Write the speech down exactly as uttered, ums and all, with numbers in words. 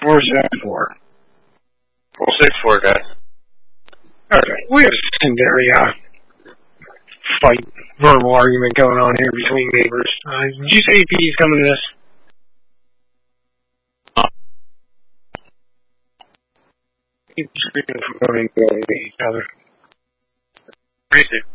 four seven four. Four six four, guys. Okay, we have a secondary uh, fight, verbal argument going on here between neighbors. Uh, did you say P's coming to this? Keep screaming from going to each other. Crazy.